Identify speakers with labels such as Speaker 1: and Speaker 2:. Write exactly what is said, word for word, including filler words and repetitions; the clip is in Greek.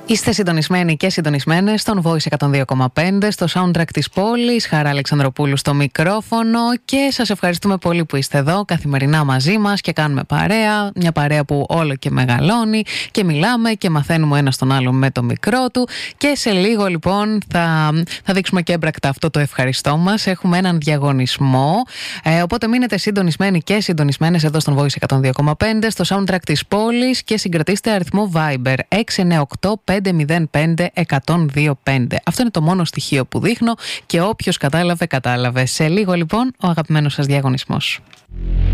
Speaker 1: Είστε συντονισμένοι και συντονισμένες στον Voice εκατόν δύο κόμμα πέντε, στο soundtrack της πόλης. Χαρά Αλεξανδροπούλου στο μικρόφωνο και σας ευχαριστούμε πολύ που είστε εδώ καθημερινά μαζί μας και κάνουμε παρέα. Μια παρέα που όλο και μεγαλώνει και μιλάμε και μαθαίνουμε ένα τον άλλο με το μικρό του. Και σε λίγο λοιπόν θα, θα δείξουμε και έμπρακτα αυτό το ευχαριστώ μας. Έχουμε έναν διαγωνισμό. Ε, οπότε μείνετε συντονισμένοι και συντονισμένες εδώ στον Voice εκατόν δύο κόμμα πέντε, στο soundtrack της πόλης και συγκρατήστε αριθμό Viber έξι εννιά οκτώ πέντε μηδέν πέντε εκατόν δύο πέντε. Αυτό είναι το μόνο στοιχείο που δείχνω και όποιος κατάλαβε, κατάλαβε. Σε λίγο λοιπόν ο αγαπημένος σας διαγωνισμός.